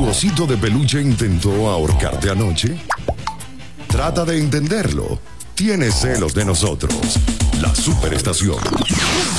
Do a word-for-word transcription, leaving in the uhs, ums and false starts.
¿Tu osito de peluche intentó ahorcarte anoche? Trata de entenderlo. Tienes celos de nosotros. La Superestación.